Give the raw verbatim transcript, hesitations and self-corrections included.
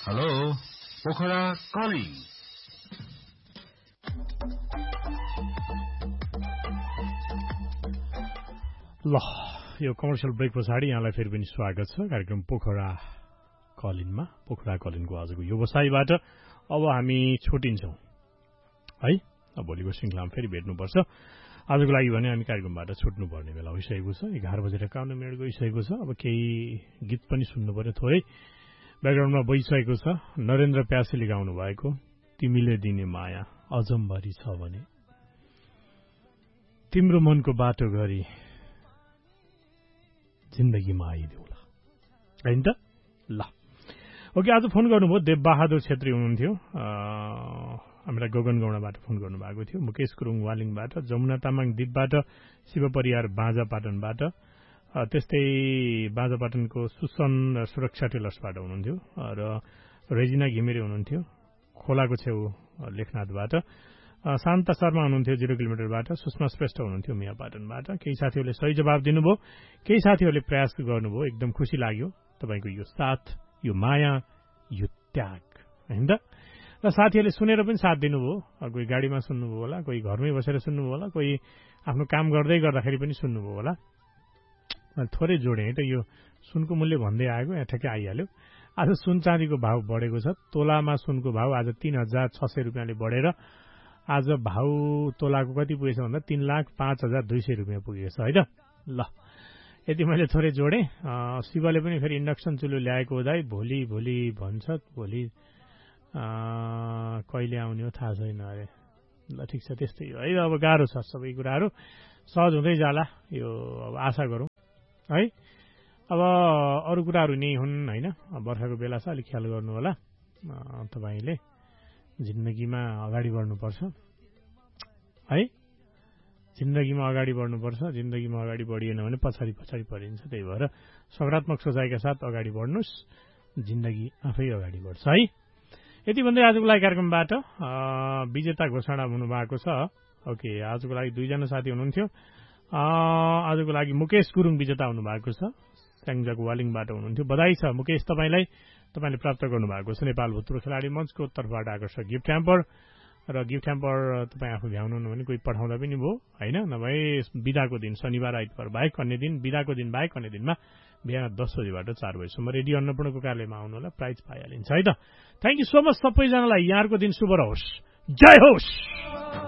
Hello Pokhara calling. ल यो commercial brake पछाडि यहाँलाई फेरि पनि स्वागत छ कार्यक्रम पोखरा कलिनमा। पोखरा कलिनको आजको व्यवसायबाट अब हामी छुटिन्छौँ है। अब भोलिको श्रृङ्खलामा फेरि भेट्नुपर्छ। आजको लागि भने हामी कार्यक्रमबाट छुट्नुपर्ने बेला भइसकेको छ। एघार बजेर एकाउन्न मिनट गइसकेको छ। अब केही गीत पनि सुन्नु पर्यो। थोरै ब्याकग्राउन्डमा बजिसकेको छ। नरेन्द्र प्यासीले गाउनु भएको तिमीले दिने माया अजम्भरी छ भने, तिम्रो मनको बाटो गरी जिन्दगीमा आइदेऊला, होइन त? ल ओके, आज फोन गर्नुभयो देवबहादुर छेत्री हुनुहुन्थ्यो। हामीलाई गगन गौडाबाट फोन गर्नुभएको थियो। मुकेश गुरुङ वालिङबाट, जमुना तामाङ दिपबाट, शिव परियार बाँझापाटनबाट, त्यस्तै बाँझापाटनको सुसन सुरक्षा टेलर्सबाट हुनुहुन्थ्यो र रेजिना घिमिरे हुनुहुन्थ्यो खोलाको छेउ लेखनाथबाट, शान्ता शर्मा हुनुहुन्थ्यो जिरो किलोमिटरबाट, सुषमा श्रेष्ठ हुनुहुन्थ्यो मियापाटनबाट। केही साथीहरूले सही जवाब दिनुभयो, केही साथीहरूले प्रयास गर्नुभयो। एकदम खुसी लाग्यो तपाईँको यो साथ, यो माया, यो त्याग, होइन त? र साथीहरूले सुनेर पनि साथ दिनुभयो। कोही गाडीमा सुन्नुभयो होला, कोही घरमै बसेर सुन्नुभयो होला, कोही आफ्नो काम गर्दै गर्दाखेरि पनि सुन्नुभयो होला। थोरै जोडेँ है त। यो सुनको मूल्य भन्दै आएको यहाँ ठ्याक्कै आइहाल्यो। आज सुन चाँदीको भाव बढेको छ। तोलामा सुनको भाव आज तीन हजार छ सय रुपियाँले बढेर आज भाउ तोलाको कति पुगेछ भन्दा तीन लाख पाँच हजार दुई सय रुपियाँ पुगेको छ, है त? ल यति मैले थोरै जोडेँ। शिवले पनि फेरि इन्डक्सन चुलो ल्याएको हो दाइ, भोलि भोलि भन्छ, भोलि कहिले आउने हो थाहा छैन अरे। ल ठिक छ, त्यस्तै हो है। अब गाह्रो छ सबै कुराहरू, सहज हुँदै जाला यो, अब आशा गरौँ है। अब अरू कुराहरू नै हुन्, होइन? बर्खाको बेला छ, अलिक ख्याल गर्नु होला तपाईँले। जिन्दगीमा अगाडि बढ्नुपर्छ है। जिन्दगीमा अगाडि बढ्नुपर्छ। जिन्दगीमा अगाडि बढिएन भने पछाडि पछाडि परिन्छ। त्यही भएर सकारात्मक सोचाइका साथ अगाडि बढ्नुहोस्, जिन्दगी आफै अगाडि बढ्छ है। यति भन्दै आजको लागि कार्यक्रमबाट विजेता घोषणा हुनुभएको छ। ओके, आजको लागि दुईजना साथी हुनुहुन्थ्यो। आजको लागि मुकेश गुरुङ विजेता हुनुभएको छ, स्याङ्जाको वालिङबाट हुनुहुन्थ्यो। बधाई छ मुकेश तपाईँलाई। तपाईँले प्राप्त गर्नुभएको छ नेपाल भूतपूर्व खेलाडी मञ्चको तर्फबाट आकर्षक गिफ्ट ह्याम्पर। र गिफ्ट ह्याम्पर तपाईँ आफू भ्याउनुहुन्न भने कोही पठाउँदा पनि भयो, होइन? नभए बिदाको दिन शनिबार आइतबार बाहेक अन्य दिन, बिदाको दिन बाहेक अन्य दिनमा बिहान दस बजीबाट चार बजीसम्म रेडियो अन्नपूर्णको कार्यालयमा आउनु होला, प्राइज पाइहालिन्छ है त। थ्याङ्क यू सो मच सबैजनालाई। यहाँहरूको दिन शुभ रहोस्। जय होस्।